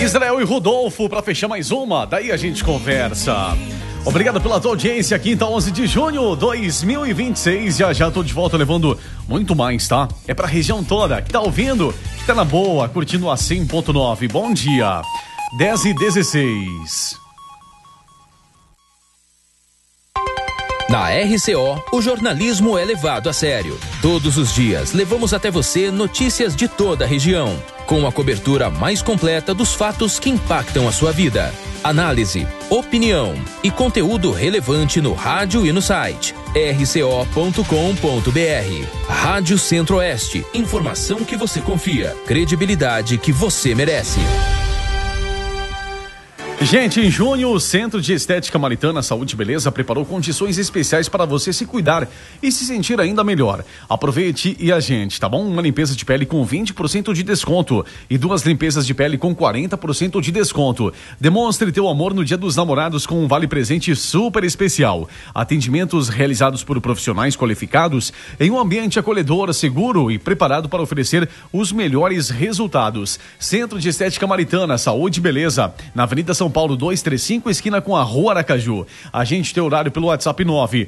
Israel e Rodolfo para fechar mais uma, daí a gente conversa. Obrigado pela tua audiência, quinta 11 de junho 2026. Já tô de volta levando muito mais, tá? É pra região toda que tá ouvindo, que tá na boa, curtindo a 100.9. Bom dia, 10h16. Na RCO, o jornalismo é levado a sério. Todos os dias, levamos até você notícias de toda a região, com a cobertura mais completa dos fatos que impactam a sua vida. Análise, opinião e conteúdo relevante no rádio e no site. rco.com.br. Rádio Centro-Oeste. Informação que você confia. Credibilidade que você merece. Gente, em junho, o Centro de Estética Maritana Saúde e Beleza preparou condições especiais para você se cuidar e se sentir ainda melhor. Aproveite e agende, tá bom? Uma limpeza de pele com 20% de desconto e 2 limpezas de pele com 40% de desconto. Demonstre teu amor no Dia dos Namorados com um vale-presente super especial. Atendimentos realizados por profissionais qualificados em um ambiente acolhedor, seguro e preparado para oferecer os melhores resultados. Centro de Estética Maritana Saúde e Beleza, na Avenida São Paulo 235, esquina com a Rua Aracaju. Agende teu horário pelo WhatsApp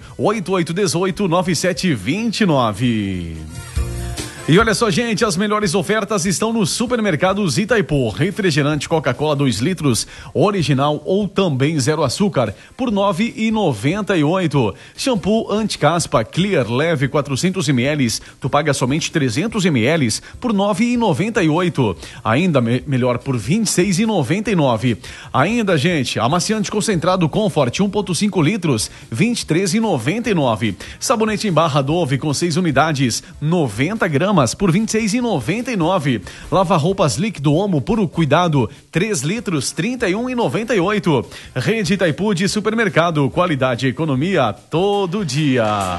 988189729. E olha só, gente, as melhores ofertas estão nos supermercados Itaipu. Refrigerante Coca-Cola 2 litros, original ou também zero açúcar, por R$ 9,98. Shampoo anti-caspa Clear Leve 400 ml, tu paga somente 300 ml por R$ 9,98. Ainda melhor, por R$ 26,99. Ainda, gente, amaciante concentrado Comfort 1,5 litros, R$ 23,99. Sabonete em barra Dove com 6 unidades, 90 gramas. Por R$ 26,99. Lava-roupas líquido Omo Puro Cuidado 3 litros, R$ 31,98. Rede Itaipu de Supermercado, qualidade e economia todo dia.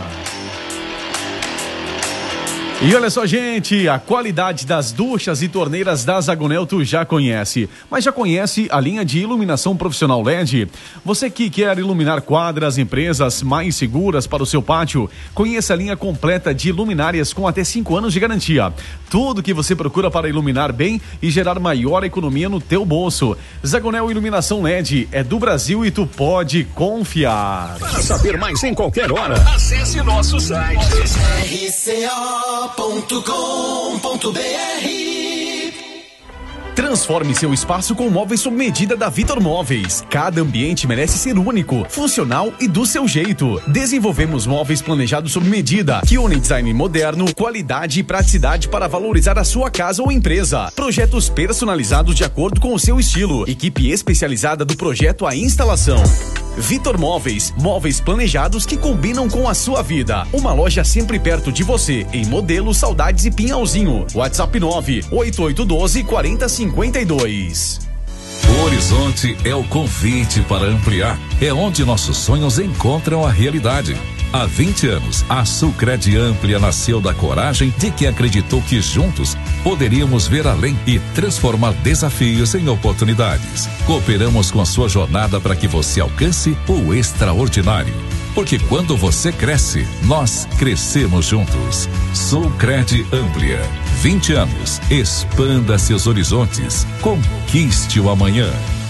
E olha só, gente, a qualidade das duchas e torneiras da Zagonel tu já conhece, mas já conhece a linha de iluminação profissional LED? Você que quer iluminar quadras, empresas mais seguras para o seu pátio, conheça a linha completa de luminárias com até 5 anos de garantia. Tudo que você procura para iluminar bem e gerar maior economia no teu bolso. Zagonel Iluminação LED é do Brasil e tu pode confiar. Para saber mais em qualquer hora, acesse nosso site rco.com.br. Transforme seu espaço com móveis sob medida da Vitor Móveis. Cada ambiente merece ser único, funcional e do seu jeito. Desenvolvemos móveis planejados sob medida, que unem design moderno, qualidade e praticidade para valorizar a sua casa ou empresa. Projetos personalizados de acordo com o seu estilo. Equipe especializada do projeto à instalação. Vitor Móveis, móveis planejados que combinam com a sua vida. Uma loja sempre perto de você, em Modelo, Saudades e Pinhalzinho. WhatsApp 98812-4052. O Horizonte é o convite para ampliar. É onde nossos sonhos encontram a realidade. Há 20 anos, a Sulcred Amplia nasceu da coragem de quem acreditou que juntos poderíamos ver além e transformar desafios em oportunidades. Cooperamos com a sua jornada para que você alcance o extraordinário. Porque quando você cresce, nós crescemos juntos. Sulcred Amplia. 20 anos. Expanda seus horizontes. Conquiste o amanhã.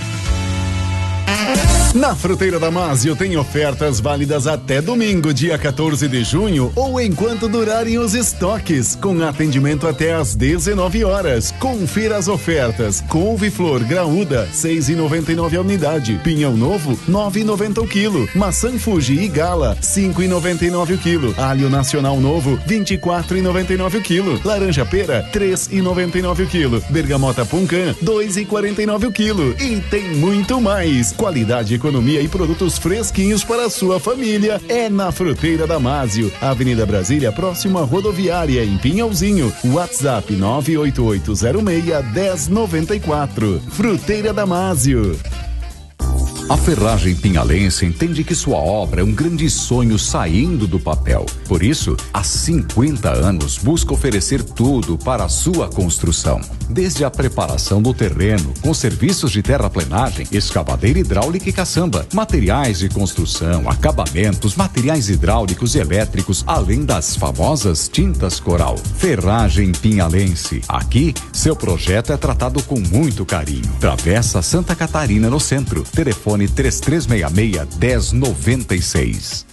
Na Fruteira Damásio tem ofertas válidas até domingo, dia 14 de junho, ou enquanto durarem os estoques, com atendimento até às 19 horas. Confira as ofertas. Couve-flor graúda, 6,99 a unidade. Pinhão novo, 9,90 o quilo. Maçã Fuji e Gala, 5,99 o quilo. Alho nacional novo, 24,99 o quilo. Laranja pera, 3,99 o quilo. Bergamota Puncan, 2,49 o quilo. E tem muito mais. Qualidade, economia e produtos fresquinhos para a sua família é na Fruteira Damásio, Avenida Brasília, próxima à rodoviária, em Pinhalzinho. WhatsApp 98806-1094. Fruteira Damásio. A Ferragem Pinhalense entende que sua obra é um grande sonho saindo do papel. Por isso, há 50 anos busca oferecer tudo para a sua construção. Desde a preparação do terreno, com serviços de terraplenagem, escavadeira hidráulica e caçamba, materiais de construção, acabamentos, materiais hidráulicos e elétricos, além das famosas tintas coral. Ferragem Pinhalense. Aqui, seu projeto é tratado com muito carinho. Travessa Santa Catarina, no centro. Telefone 3366-1096.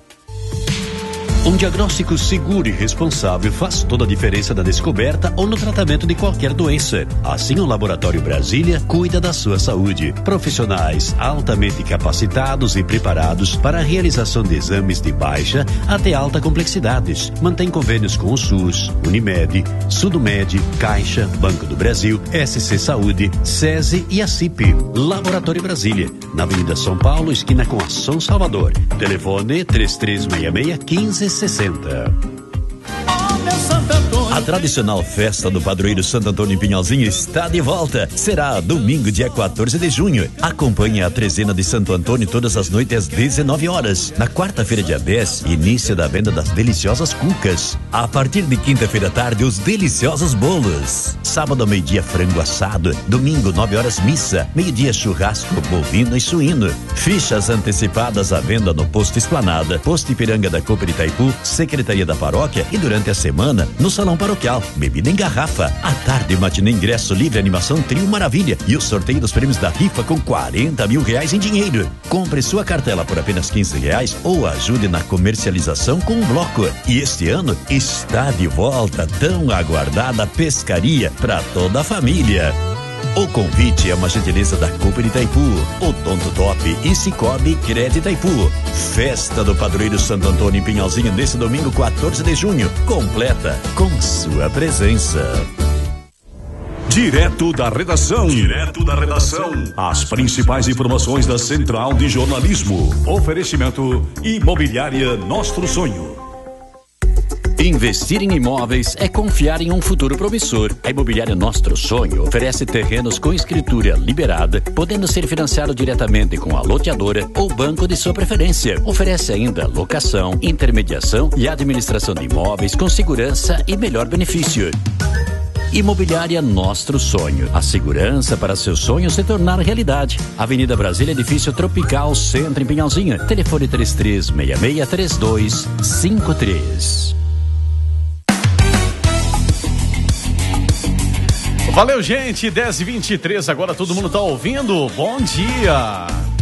Um diagnóstico seguro e responsável faz toda a diferença na descoberta ou no tratamento de qualquer doença. Assim, o Laboratório Brasília cuida da sua saúde. Profissionais altamente capacitados e preparados para a realização de exames de baixa até alta complexidade. Mantém convênios com o SUS, Unimed, Sudomed, Caixa, Banco do Brasil, SC Saúde, SESI e a CIP. Laboratório Brasília, na Avenida São Paulo, esquina com a São Salvador. Telefone 3366-1560. A tradicional festa do padroeiro Santo Antônio em Pinhalzinho está de volta. Será domingo, dia 14 de junho. Acompanhe a trezena de Santo Antônio todas as noites às 19 horas. Na quarta-feira, dia 10, início da venda das deliciosas cucas. A partir de quinta-feira à tarde, os deliciosos bolos. Sábado ao meio-dia, frango assado. Domingo, 9 horas, missa. Meio-dia, churrasco, bovino e suíno. Fichas antecipadas à venda no Posto Esplanada, Posto Ipiranga da Cooper Itaipu, Secretaria da Paróquia e durante a semana no Salão Paroquial. Bebida em garrafa. À tarde, matinê, ingresso livre, animação Trio Maravilha e o sorteio dos prêmios da rifa com 40 mil reais em dinheiro. Compre sua cartela por apenas 15 reais ou ajude na comercialização com um bloco. E este ano está de volta tão aguardada pescaria para toda a família. O convite é uma gentileza da Cooper Itaipu, Odonto Top e Cicobi Crédito Itaipu. Festa do Padroeiro Santo Antônio em Pinhalzinho nesse domingo 14 de junho. Completa com sua presença. Direto da redação. As principais informações da Central de Jornalismo. Oferecimento Imobiliária Nostro Sonho. Investir em imóveis é confiar em um futuro promissor. A Imobiliária Nostro Sonho oferece terrenos com escritura liberada, podendo ser financiado diretamente com a loteadora ou banco de sua preferência. Oferece ainda locação, intermediação e administração de imóveis com segurança e melhor benefício. Imobiliária Nostro Sonho. A segurança para seu sonho se tornar realidade. Avenida Brasília, Edifício Tropical, Centro em Pinhalzinho. Telefone 3366-3253. Valeu, gente. 10h23, agora todo mundo tá ouvindo. Bom dia.